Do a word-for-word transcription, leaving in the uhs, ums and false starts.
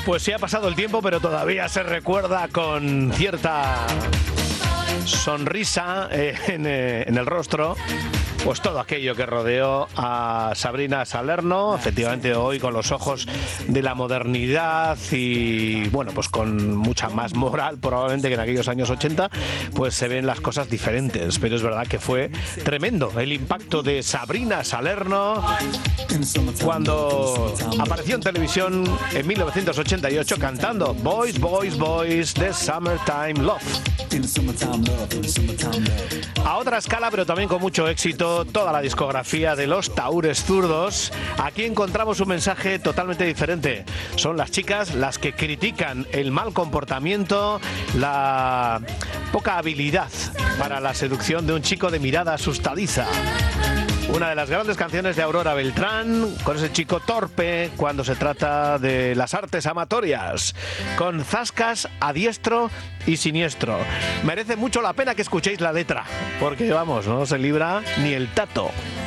Pues sí ha pasado el tiempo, pero todavía se recuerda con cierta sonrisa eh, en, eh, en el rostro, pues todo aquello que rodeó a Sabrina Salerno, efectivamente hoy con los ojos de la modernidad y bueno, pues con mucha más moral probablemente que en aquellos años ochenta, pues se ven las cosas diferentes, pero es verdad que fue tremendo el impacto de Sabrina Salerno cuando apareció en televisión en mil novecientos ochenta y ocho cantando Boys, Boys, Boys de Summertime Love. A otra escala, pero también con mucho éxito, toda la discografía de los Tahúres Zurdos. Aquí encontramos un mensaje totalmente diferente. Son las chicas las que critican el mal comportamiento, la poca habilidad para la seducción de un chico de mirada asustadiza. Una de las grandes canciones de Aurora Beltrán, con ese chico torpe cuando se trata de las artes amatorias, con zascas a diestro y siniestro. Merece mucho la pena que escuchéis la letra, porque vamos, no se libra ni el tato.